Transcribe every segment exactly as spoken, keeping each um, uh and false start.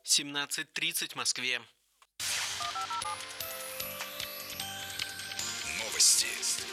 семнадцать тридцать в Москве. Новости.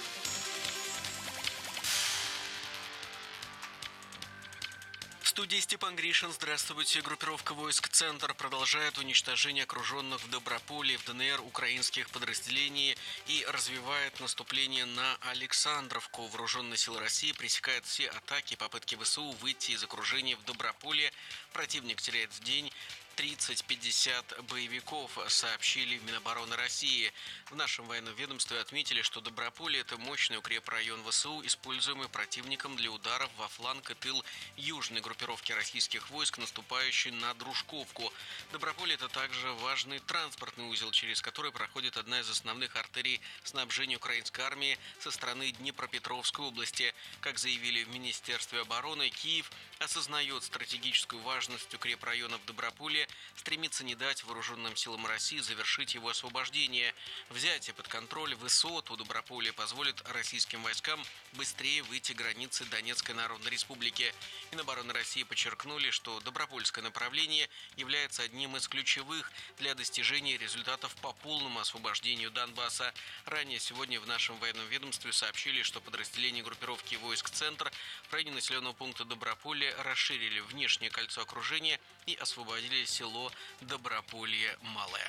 В студии Степан Гришин. Здравствуйте. Группировка войск «Центр» продолжает уничтожение окруженных в Доброполе в ДНР украинских подразделений и развивает наступление на Александровку. Вооруженные силы России пресекают все атаки и попытки ВСУ выйти из окружения в Доброполе. Противник теряет в день тридцать-пятьдесят боевиков, сообщили в Минобороны России. В нашем военном ведомстве отметили, что Доброполье – это мощный укрепрайон ВСУ, используемый противником для ударов во фланг и тыл южной группировки российских войск, наступающей на Дружковку. Доброполье – это также важный транспортный узел, через который проходит одна из основных артерий снабжения украинской армии со стороны Днепропетровской области. Как заявили в Министерстве обороны, Киев осознает стратегическую важность укрепрайона в Доброполье, стремится не дать вооруженным силам России завершить его освобождение. Взятие под контроль высот у Доброполья позволит российским войскам быстрее выйти границы Донецкой Народной Республики. Минобороны России подчеркнули, что Добропольское направление является одним из ключевых для достижения результатов по полному освобождению Донбасса. Ранее сегодня в нашем военном ведомстве сообщили, что подразделения группировки войск «Центр» в районе населенного пункта Доброполье расширили внешнее кольцо окружения и освободили село Доброполье Малое.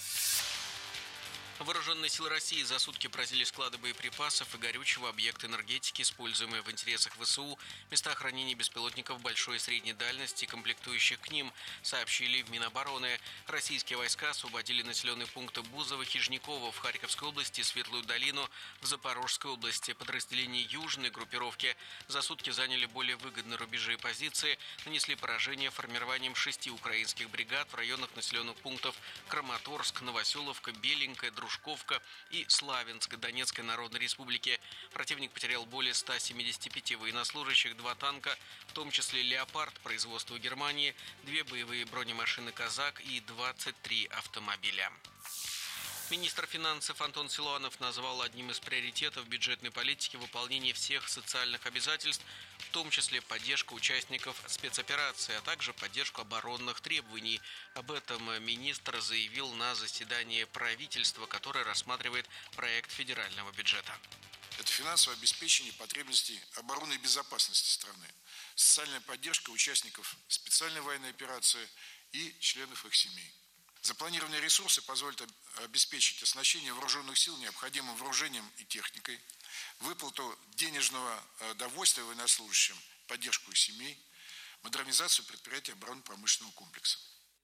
Вооруженные силы России за сутки поразили склады боеприпасов и горючего, объекты энергетики, используемые в интересах ВСУ, места хранения беспилотников большой и средней дальности, комплектующих к ним, сообщили в Минобороны. Российские войска освободили населенные пункты Бузово, Хижниково в Харьковской области, Светлую долину в Запорожской области. Подразделения южной группировки за сутки заняли более выгодные рубежи и позиции, нанесли поражение формированием шести украинских бригад в районах населенных пунктов Краматорск, Новоселовка, Беленькая, Дружковка и Славянск Донецкой Народной Республики. Противник потерял более ста семидесяти пяти военнослужащих, два танка, в том числе «Леопард» производства Германии, две боевые бронемашины «Казак» и двадцать три автомобиля. Министр финансов Антон Силуанов назвал одним из приоритетов бюджетной политики выполнение всех социальных обязательств, в том числе поддержку участников спецоперации, а также поддержку оборонных требований. Об этом министр заявил на заседании правительства, которое рассматривает проект федерального бюджета. Это финансовое обеспечение потребностей обороны и безопасности страны, социальная поддержка участников специальной военной операции и членов их семей. Запланированные ресурсы позволят обеспечить оснащение вооруженных сил необходимым вооружением и техникой, выплату денежного довольствия военнослужащим, поддержку их семей, модернизацию предприятий оборонно-промышленного комплекса.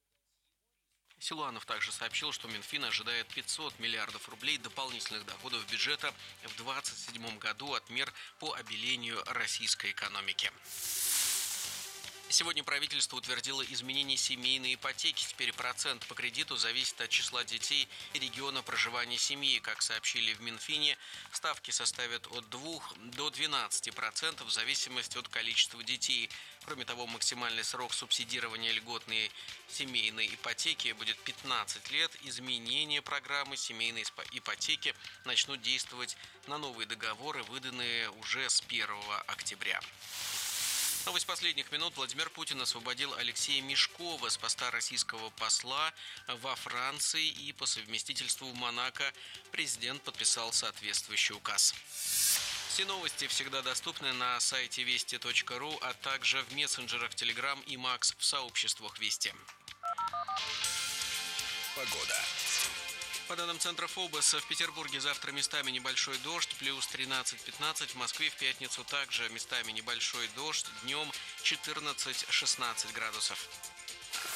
Силуанов также сообщил, что Минфин ожидает пятьсот миллиардов рублей дополнительных доходов бюджета в две тысячи двадцать седьмом году от мер по обелению российской экономики. Сегодня правительство утвердило изменение семейной ипотеки. Теперь процент по кредиту зависит от числа детей и региона проживания семьи. Как сообщили в Минфине, ставки составят от двух до двенадцати процентов в зависимости от количества детей. Кроме того, максимальный срок субсидирования льготной семейной ипотеки будет пятнадцать лет. Изменения программы семейной ипотеки начнут действовать на новые договоры, выданные уже с первого октября. Новость последних минут. Владимир Путин освободил Алексея Мешкова с поста российского посла во Франции и по совместительству в Монако. Президент подписал соответствующий указ. Все новости всегда доступны на сайте вести точка ру, а также в мессенджерах Telegram и Макс в сообществах Вести. Погода. По данным Центра ФОБОС, в Петербурге завтра местами небольшой дождь, плюс тринадцать-пятнадцать. В Москве в пятницу также местами небольшой дождь, днем четырнадцать-шестнадцать градусов.